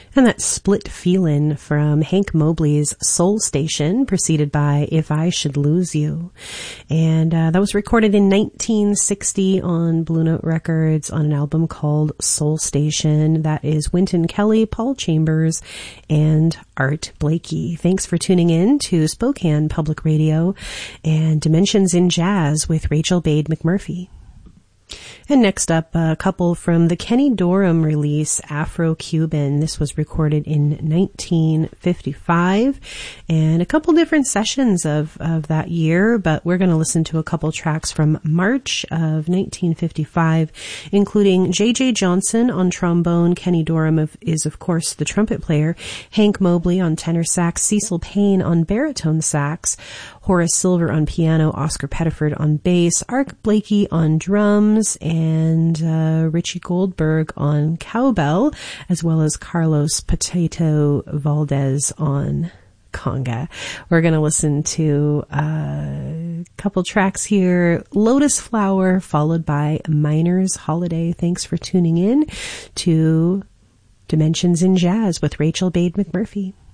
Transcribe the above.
And that Split Feelin' from Hank Mobley's Soul Station, preceded by If I Should Lose You. And that was recorded in 1960 on Blue Note Records on an album called Soul Station. That is Wynton Kelly, Paul Chambers, and Art Blakey. Thanks for tuning in to Spokane Public Radio and Dimensions in Jazz with Rachel Bade McMurphy. And next up, a couple from the Kenny Dorham release, Afro-Cuban. This was recorded in 1955, and a couple different sessions of that year, but we're going to listen to a couple tracks from March of 1955, including J.J. Johnson on trombone. Kenny Dorham is, of course, the trumpet player. Hank Mobley on tenor sax, Cecil Payne on baritone sax, Horace Silver on piano, Oscar Pettiford on bass, Art Blakey on drums, and Richie Goldberg on cowbell, as well as Carlos Potato Valdez on conga. We're going to listen to a couple tracks here. Lotus Flower, followed by Miner's Holiday. Thanks for tuning in to Dimensions in Jazz with Rachel Bade McMurphy.